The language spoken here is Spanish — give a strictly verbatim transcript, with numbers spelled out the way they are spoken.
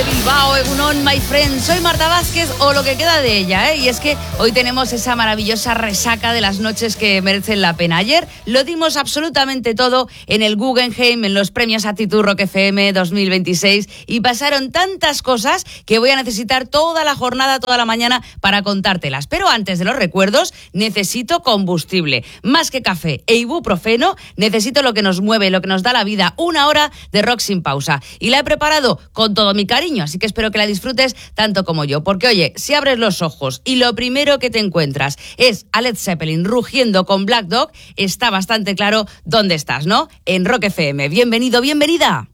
desde Bilbao, Egunon, my friend. Soy Marta Vázquez, o lo que queda de ella, ¿eh? Y es que hoy tenemos esa maravillosa resaca de las noches que merecen la pena. Ayer lo dimos absolutamente todo en el Guggenheim, en los premios Actitud Rock F M dos mil veintiséis, y pasaron tantas cosas que voy a necesitar toda la jornada, toda la mañana para contártelas. Pero antes de los recuerdos, necesito combustible. Más que café e ibuprofeno, necesito lo que nos mueve, lo que nos da la vida. Una hora de rock sin pausa. Y la he preparado con todo mi cariño, así que espero que la disfrutes tanto como yo. Porque, oye, si abres los ojos y lo primero que te encuentras es a Led Zeppelin rugiendo con Black Dog, está bastante claro dónde estás, ¿no? En Rock F M. Bienvenido, bienvenida.